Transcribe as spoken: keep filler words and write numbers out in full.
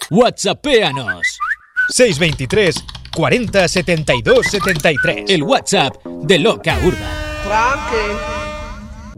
WhatsAppéanos. seis veintitrés cuarenta setenta y dos setenta y tres. El WhatsApp de Loca Urba. Tranqui.